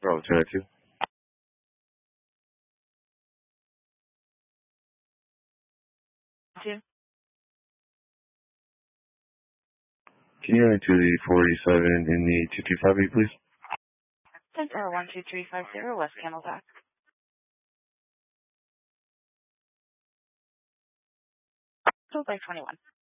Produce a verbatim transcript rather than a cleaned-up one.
Bravo two nine two. Two. Can you enter the forty-seven in the two two five eight, please? ten four one two three five zero West Camelback. Sold by twenty-one.